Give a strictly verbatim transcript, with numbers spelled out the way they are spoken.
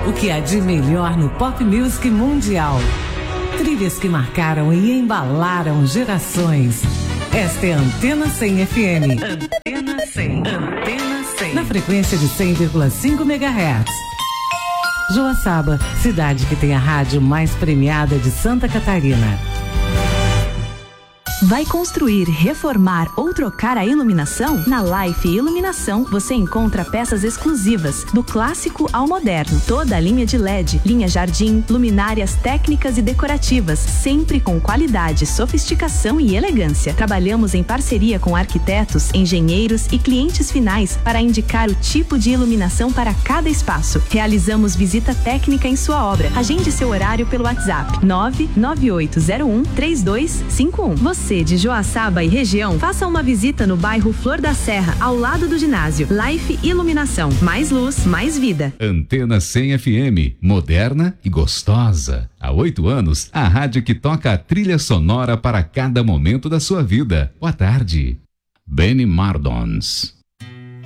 O que há de melhor no pop music mundial. Trilhas que marcaram e embalaram gerações. Esta é a Antena cem F M. Antena cem. Antena cem. Na frequência de cem vírgula cinco megahertz. Joaçaba, cidade que tem a rádio mais premiada de Santa Catarina. Vai construir, reformar ou trocar a iluminação? Na Life Iluminação você encontra peças exclusivas, do clássico ao moderno. Toda a linha de L E D, linha jardim, luminárias técnicas e decorativas, sempre com qualidade, sofisticação e elegância. Trabalhamos em parceria com arquitetos, engenheiros e clientes finais para indicar o tipo de iluminação para cada espaço. Realizamos visita técnica em sua obra. Agende seu horário pelo WhatsApp nove nove oito zero um três dois cinco um. Você de Joaçaba e região, faça uma visita no bairro Flor da Serra, ao lado do ginásio. Life Iluminação, mais luz, mais vida. Antena cem F M, moderna e gostosa. Há oito anos, a rádio que toca a trilha sonora para cada momento da sua vida. Boa tarde. Benny Mardons.